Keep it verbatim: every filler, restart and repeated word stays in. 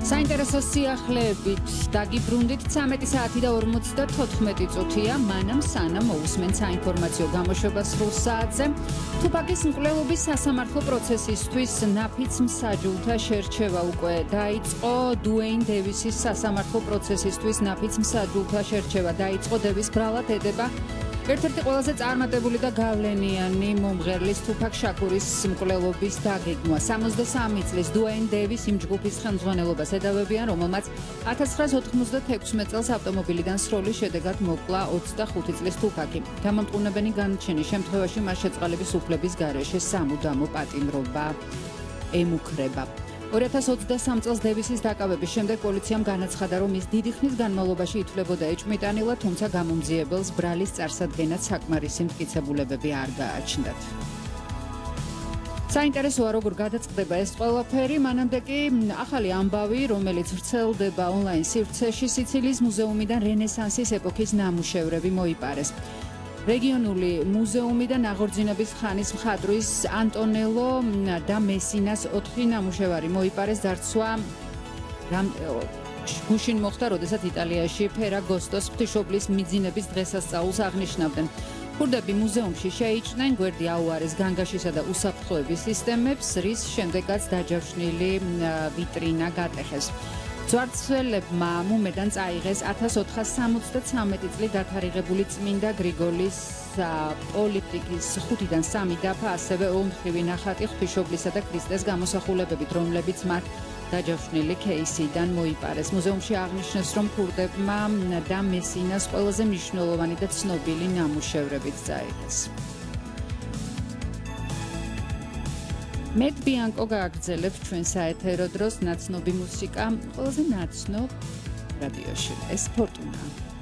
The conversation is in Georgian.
საინტერესო სიახლეებით დაგიბრუნდით ცამეტი საათი და ორმოცდათოთხმეტი წუთია, მანამ სანამ მოусმენთ საინფორმაციო გამოშვება სრულ საათზე. თუფაკის მკვლელობის სასამართლო პროცესისთვის ნაფიც მსაჯულთა შერჩევა უკვე დაიწყო. დუეინ დევისის სასამართლო პროცესისთვის ნაფიც მსაჯულთა შერჩევა დაიწყო. დევის ბრალად ედება ერთ-ერთი ყველაზე წარმატებული და გავლენიანი მომღერლის თუფაკ შაქურის მკვლელობის დაგეგმვა. სამოცდასამი წლის დუეინ დევის იმ ჯგუფის ხელმძღვანელობას ედავებიან, რომელმაც ათას ცხრაასა ოთხმოცდათექვსმეტ წელს ავტომობილიდან სროლის შედეგად მოკლა ოცდახუთი წლის თუფაკი. გამომტყუნებელი განრჩენის შემთხვევაში მას შეწყალების უფლების გარეშე სამუდამო პატიმრობა ემუქრება. ორი ათას ოცდასამი წელს დევისის დაკავების შემდეგ პოლიციამ განაცხადა, რომ ის დიდი ხნის განმავლობაში ითვლებოდა ეჭვმიტანილად, თუმცა გამომძიებელს ბრალის წარსადგენად საკმარისი მტკიცებულებები არ გააჩნდათ. საინტერესოა, როგორ გადაწყდება ეს ყველაფერი, მანამდე კი ახალი ამბავი, რომელიც ვრცელდება ონლაინ სივრცეში, სიცილიის მუზეუმიდან რენესანსის ეპოქის ნამუშევრები მოიპარეს. რეგიონული მუზეუმი და ნაღორძინების ხანის მხატვრის ანტონელო და მესინას ოთხი ნამუშევარი მოიპარეს. დარცვა გუშინ მოხდა, როდესაც იტალიაში ფერაგოსტოს ღვთისმშობლის მიძინების დღესასწაულს აღნიშნავდნენ. ქურდები მუზეუმში შეიჭრნენ გვერდი აუარეს განგაშისა და უსაფრთხოების სისტემებს, რის შემდეგაც დაჯავშნილი ვიტრინა გატეხეს. ძვარცველებმა მუმედან წაიღეს ათას ოთხას სამოცდაცამეტი წლით დათარიღებული წმინდა გრიგოლის პოლიტიკის ხუთიდან სამი დაფა, ასევე ორმხრივი ნახატი ღვთისმშობლისა და ქრისტეს გამოსახულებებით, რომლებიც მათ დაჯავშნილი კეისიდან მოიპარეს. მუზეუმში აღნიშნეს, რომ ქურდებმა და მესინას ყველაზე მნიშვნელოვანი და ცნობილი ნამუშევრებით წაიღეს. მეტ ბიანკო გააგრძელებს ჩვენ საეთერო დროს, ნაცნობი მუსიკა ყველაზე ნაცნობ რადიოში. ეს ფორტუნა.